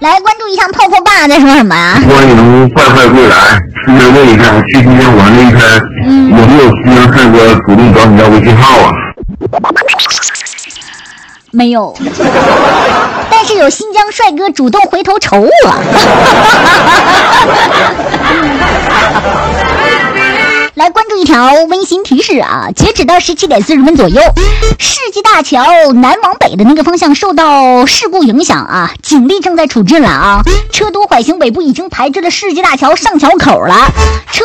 来关注一下泡泡爸在说什么啊？ 欢迎快快归来，顺便问一下，去今天玩了一开，有没有新疆帅哥主动找你要微信号啊？ 没有，但是有新疆帅哥主动回头瞅我。来关注一条温馨提示啊！截止到17点40分左右，世纪大桥南往北的那个方向受到事故影响啊，警力正在处置了啊，车多缓行尾部已经排至了世纪大桥上桥口了。车